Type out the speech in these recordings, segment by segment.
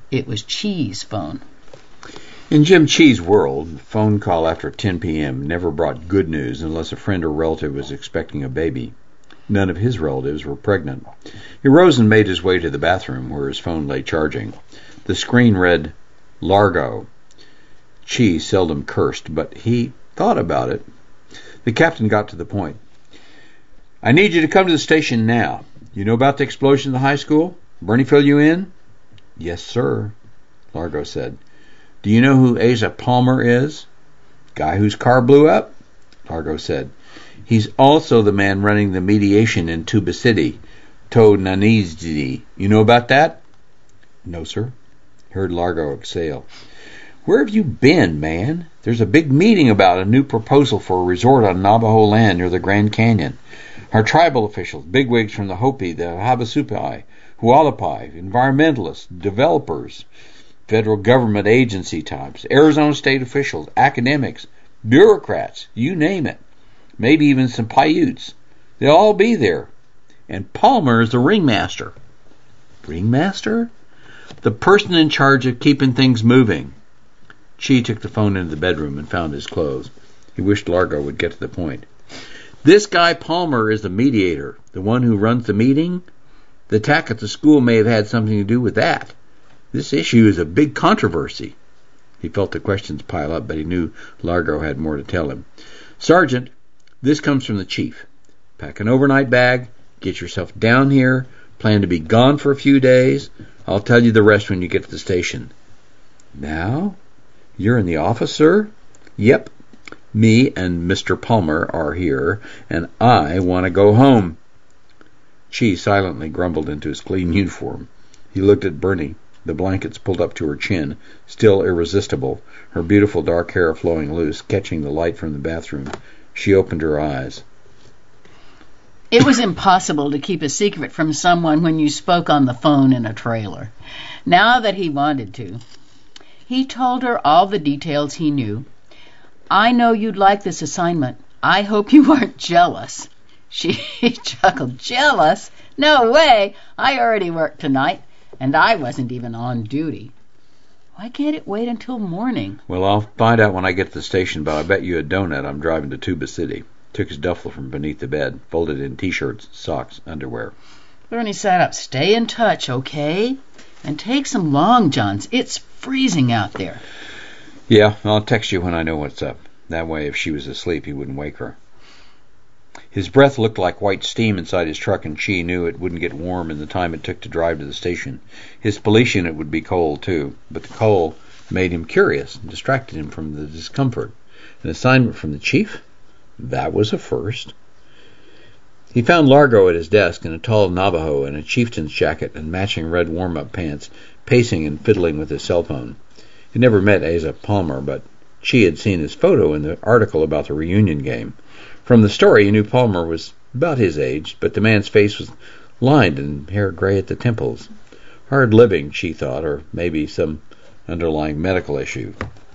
It was Chi's phone. In Jim Chi's world, a phone call after 10 p.m. never brought good news unless a friend or relative was expecting a baby. None of his relatives were pregnant. He rose and made his way to the bathroom where his phone lay charging. The screen read, Largo. Chi seldom cursed, but he thought about it. The captain got to the point. I need you to come to the station now. You know about the explosion at the high school? Bernie fill you in? Yes, sir, Largo said. Do you know who Asa Palmer is? Guy whose car blew up? Largo said. He's also the man running the mediation in Tuba City, To Nanizdi. You know about that? No, sir. Heard Largo exhale. Where have you been, man? There's a big meeting about a new proposal for a resort on Navajo land near the Grand Canyon. Our tribal officials, bigwigs from the Hopi, the Havasupai, Hualapai, environmentalists, developers, federal government agency types, Arizona state officials, academics, bureaucrats, you name it. Maybe even some Paiutes. They'll all be there. And Palmer is the ringmaster. Ringmaster? The person in charge of keeping things moving. Chi took the phone into the bedroom and found his clothes. He wished Largo would get to the point. This guy Palmer is the mediator, the one who runs the meeting. The attack at the school may have had something to do with that. This issue is a big controversy. He felt the questions pile up, but he knew Largo had more to tell him. Sergeant, this comes from the chief. Pack an overnight bag, get yourself down here, plan to be gone for a few days. I'll tell you the rest when you get to the station. Now? You're in the office, sir? Yep. Me and Mr. Palmer are here, and I want to go home. Chi silently grumbled into his clean uniform. He looked at Bernie, the blankets pulled up to her chin, still irresistible, her beautiful dark hair flowing loose, catching the light from the bathroom. She opened her eyes. It was impossible to keep a secret from someone when you spoke on the phone in a trailer. Now that he wanted to, he told her all the details he knew. I know you'd like this assignment. I hope you aren't jealous. She chuckled. Jealous? No way. I already worked tonight, and I wasn't even on duty. Why can't it wait until morning? Well, I'll find out when I get to the station, but I bet you a donut I'm driving to Tuba City. Took his duffel from beneath the bed, folded in T-shirts, socks, underwear. Bernie sat up. Stay in touch, okay? And take some long johns. It's freezing out there. Yeah, I'll text you when I know what's up. That way, if she was asleep, he wouldn't wake her. His breath looked like white steam inside his truck, and Chi knew it wouldn't get warm in the time it took to drive to the station. His police unit would be cold, too, but the cold made him curious and distracted him from the discomfort. An assignment from the chief? That was a first. He found Largo at his desk in a tall Navajo in a chieftain's jacket and matching red warm-up pants, pacing and fiddling with his cell phone. He never met Asa Palmer, but Chi had seen his photo in the article about the reunion game. From the story, he knew Palmer was about his age, but the man's face was lined and hair gray at the temples. Hard living, she thought, or maybe some underlying medical issue.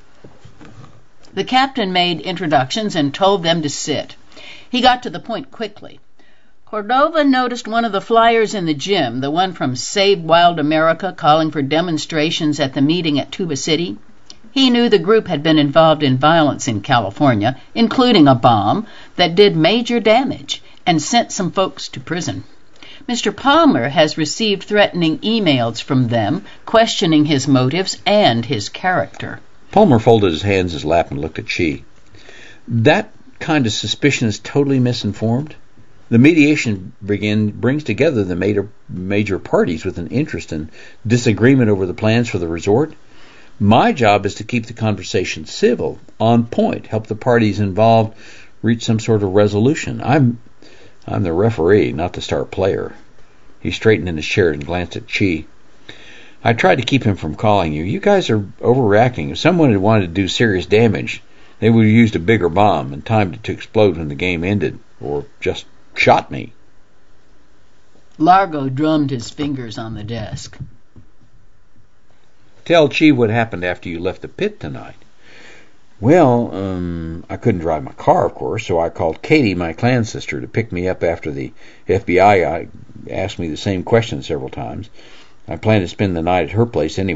The captain made introductions and told them to sit. He got to the point quickly. Cordova noticed one of the flyers in the gym, the one from Save Wild America calling for demonstrations at the meeting at Tuba City. He knew the group had been involved in violence in California, including a bomb that did major damage and sent some folks to prison. Mr. Palmer has received threatening emails from them, questioning his motives and his character. Palmer folded his hands in his lap and looked at Chi. That kind of suspicion is totally misinformed. The mediation brings together the major parties with an interest and disagreement over the plans for the resort. My job is to keep the conversation civil, on point, help the parties involved reach some sort of resolution. I'm the referee, not the star player. He straightened in his chair and glanced at Chi. I tried to keep him from calling you. You guys are overreacting. If someone had wanted to do serious damage, they would have used a bigger bomb and timed it to explode when the game ended, or just shot me. Largo drummed his fingers on the desk. Tell Chi what happened after you left the pit tonight. Well, I couldn't drive my car, of course, so I called Katie, my clan sister, to pick me up after the FBI asked me the same question several times. I planned to spend the night at her place anyway.